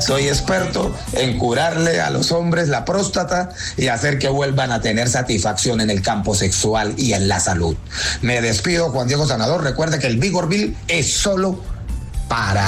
Soy experto en curarle a los hombres la próstata y hacer que vuelvan a tener satisfacción en el campo sexual y en la salud. Me despido, Juan Diego Sanador. Recuerde que el Vigorville es solo para